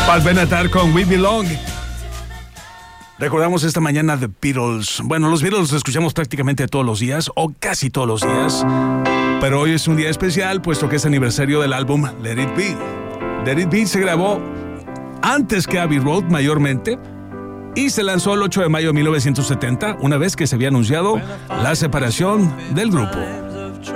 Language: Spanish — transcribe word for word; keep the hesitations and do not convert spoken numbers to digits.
Pat Benatar con We Belong. Recordamos esta mañana The Beatles. Bueno, los Beatles los escuchamos prácticamente todos los días, o casi todos los días. Pero hoy es un día especial, puesto que es aniversario del álbum Let It Be. Let It Be se grabó antes que Abbey Road, mayormente, y se lanzó el ocho de mayo de mil novecientos setenta, una vez que se había anunciado la separación del grupo.